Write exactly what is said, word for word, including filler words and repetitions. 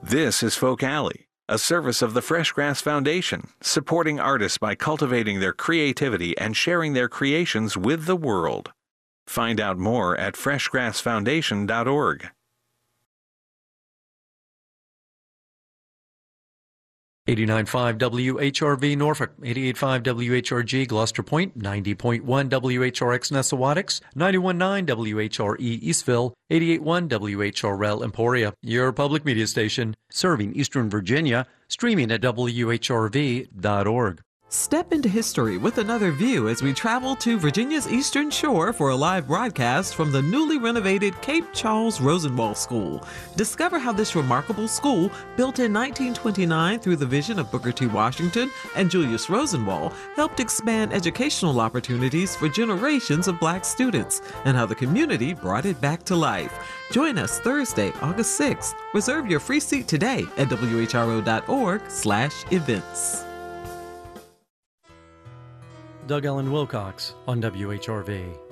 This is Folk Alley, a service of the Fresh Grass Foundation, supporting artists by cultivating their creativity and sharing their creations with the world. Find out more at fresh grass foundation dot org. eighty-nine point five W H R V Norfolk, eighty-eight point five W H R G Gloucester Point, ninety point one W H R X Nessawadox, ninety-one point nine W H R E Eastville, eighty-eight point one W H R L Emporia, your public media station, serving Eastern Virginia, streaming at W H R V dot org. Step into history with another view as we travel to Virginia's Eastern Shore for a live broadcast from the newly renovated Cape Charles Rosenwald School. Discover how this remarkable school, built in nineteen twenty-nine through the vision of Booker T. Washington and Julius Rosenwald, helped expand educational opportunities for generations of Black students, and how the community brought it back to life. Join us Thursday, August sixth. Reserve your free seat today at W H R O dot org slash events. Doug Ellen Wilcox on W H R V.